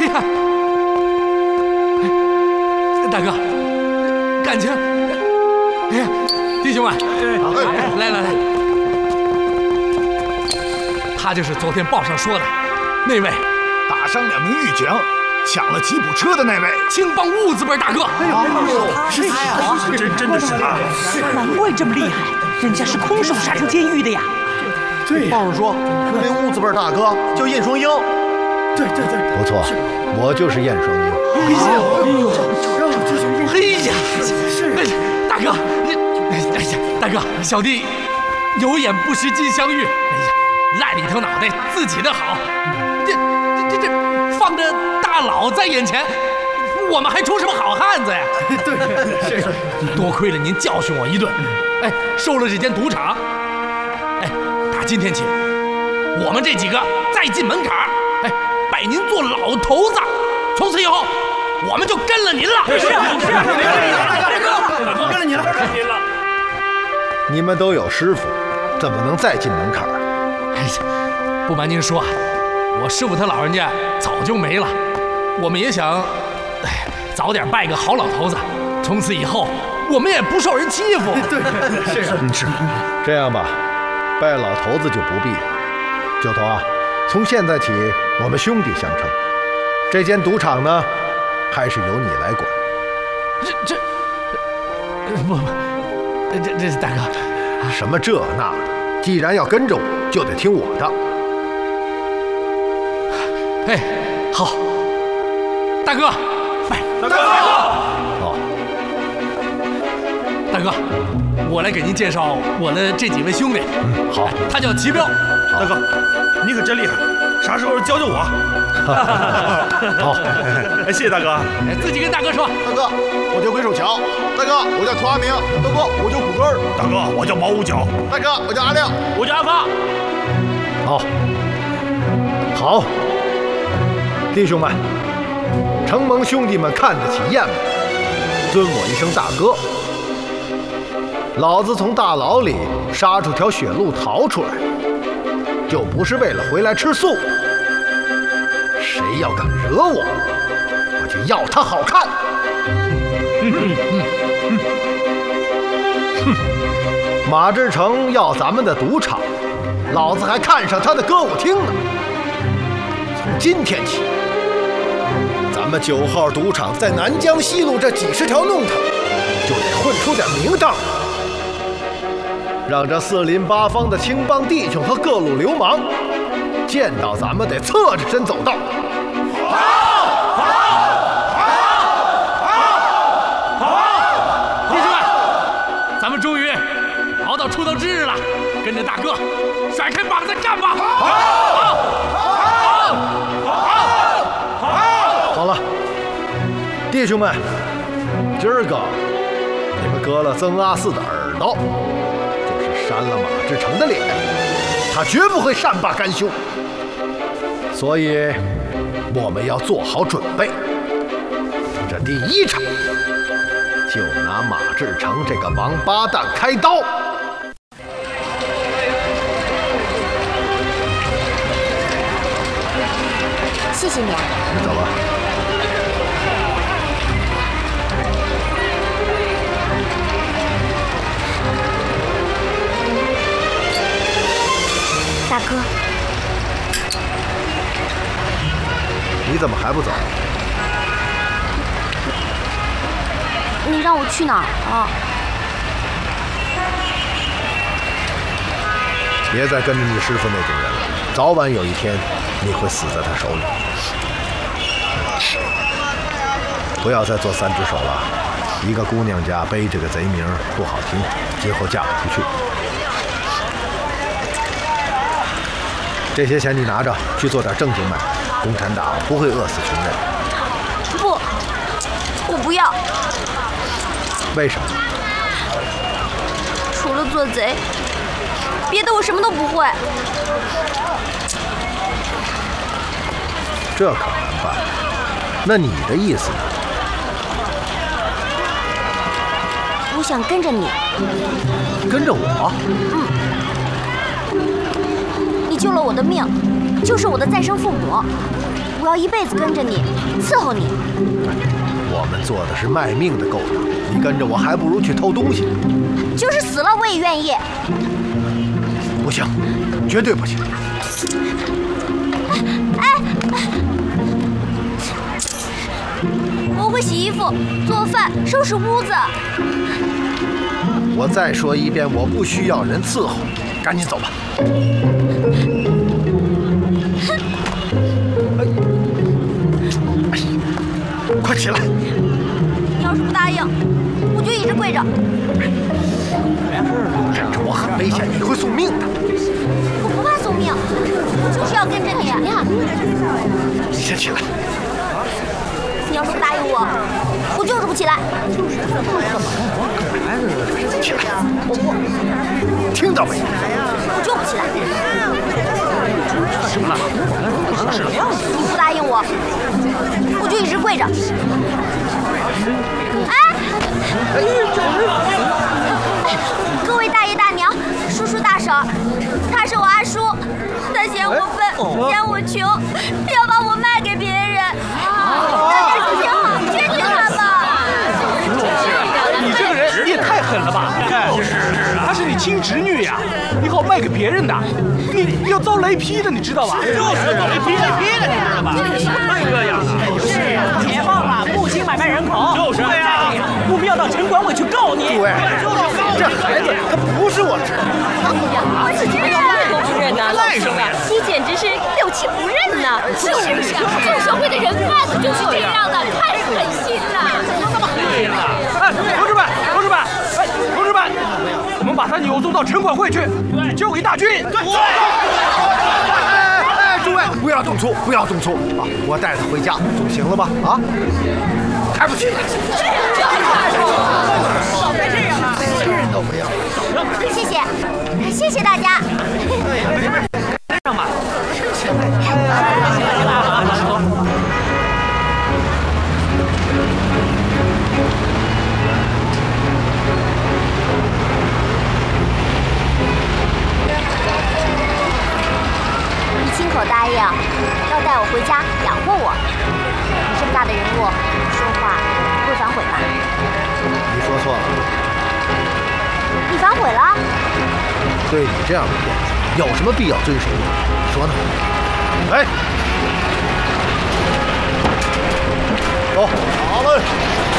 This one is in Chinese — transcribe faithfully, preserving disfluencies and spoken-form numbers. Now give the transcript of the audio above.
害！大哥，感情，哎呀，弟兄们，来来来，他就是昨天报上说的那位打伤两名狱警，抢了吉普车的那位青帮痦子辈大哥。 哎呦，是他呀！ 真真的是他， 难怪这么厉害，人家是空手杀出监狱的呀。 对， 报上说那痦子辈大哥叫燕双鹰。 对对对， 不错，我就是燕双鹰。 哎呀，哎呦，让我弟兄认。 哎呀， 是大哥，哎呀，大哥，小弟有眼不识金镶玉。哎呀，烂里头脑袋自己的好，这这这这放着大佬在眼前，我们还出什么好汉子呀？ 对，是多亏了您教训我一顿，哎，收了这间赌场。哎，打今天起，我们这几个再进门槛，哎，拜您做老头子。从此以后，我们就跟了您了。 是是，大哥，我跟了你了，跟您了。 你们都有师傅，怎么能再进门槛？ 哎呀，不瞒您说，我师傅他老人家早就没了，我们也想，哎，早点拜个好老头子，从此以后我们也不受人欺负。 对，是是。 这样吧，拜老头子就不必了。九头啊，从现在起我们兄弟相称，这间赌场呢，还是由你来管。 这这，不不，这这大哥， 什么这那，既然要跟着我，就得听我的。 哎，好，大哥，拜大哥， 好， 大哥，我来给您介绍我的这几位兄弟。 嗯，好， 他叫齐彪。 大哥，你可真厉害，啥时候教教我？ 好， 哎，谢谢大哥。 哎，自己跟大哥说。 大哥，我叫鬼手乔。大哥，我叫涂阿明。大哥，我叫骨根儿。 大哥，我叫毛五角。 大哥，我叫阿亮。 我叫阿发。 好，好，弟兄们，承蒙兄弟们看得起燕子，尊我一声大哥。老子从大牢里杀出条血路逃出来，就不是为了回来吃素。谁要敢惹我，我就要他好看。嗯嗯嗯哼，马志成要咱们的赌场，老子还看上他的歌舞厅呢。从今天起，咱们九号赌场在南江西路这几十条弄堂，就得混出点名堂，让这四邻八方的青帮弟兄和各路流氓见到咱们得侧着身走道。好，好，好， 好，好！弟兄们，咱们终于熬到出头之日了，跟着大哥甩开膀子干吧！好，好，好，好，好！ 好了，弟兄们，今儿个你们割了曾阿四的耳朵，就是扇了马志成的脸，他绝不会善罢甘休。所以我们要做好准备，这第一场就拿马志成这个王八蛋开刀。 谢谢你啊。 走吧。 大哥， 你怎么还不走？ 你让我去哪儿啊？ 别再跟着你师傅那种人了，早晚有一天你会死在他手里。不要再做三只手了，一个姑娘家背这个贼名不好听，今后嫁不出去。这些钱你拿着去做点正经买卖，共产党不会饿死穷人。 不，我不要。 为什么？ 除了做贼，别的我什么都不会。 这可难办。那你的意思呢？ 我想跟着你。 跟着我？ 嗯。你救了我的命，就是我的再生父母。 我要一辈子跟着你，伺候你。 我们做的是卖命的勾当，你跟着我还不如去偷东西。 就是死了我也愿意。 不行，绝对不行。 哎，我会洗衣服、做饭、收拾屋子。 我再说一遍，我不需要人伺候，赶紧走吧。哎，快起来！ 你要是不答应，我就一直跪着。 跟着我很危险，你会送命的。 我不怕送命，我就是要跟着你。 你先起来。 你要是不答应我，我就是不起来。 起来！听到没？ 我就不起来。 怎么了？ 你不答应我，我就一直跪着。哎！各位大爷大娘、叔叔大婶，他是我阿叔，他嫌我笨，嫌我穷，要把我卖给别人。大家心情好，劝劝他吧。 你这个人你也太狠了吧！就是啊，她是你亲侄女呀，你好卖给别人的，你你要遭雷劈的，你知道吧？就是遭雷劈的，劈的，你知道吧？这样的， 是啊，解放了母亲买卖人口。 就是呀， 我们要到城管委去告你。 对，这孩子他不是我侄女。 我是觉得都不认呐，老兄啊，你简直是六亲不认呐！就是啊，这个社会的人贩子就是这样的，太狠心了。 对呀！哎，同志们，同志们，哎，同志们，我们把他扭送到城管会去，交给大军。对。 哎，诸位，不要动粗，不要动粗啊！我带他回家总行了吧？啊？还不起来？ 少在这样了， 是人都不要。 谢谢，谢谢大家。 上吧。 你亲口答应要带我回家养活我，你这么大的人物，说话不会反悔吧？ 你说错了， 你反悔了？ 对你这样的人，有什么必要遵守你？你说呢？哎，走，好了。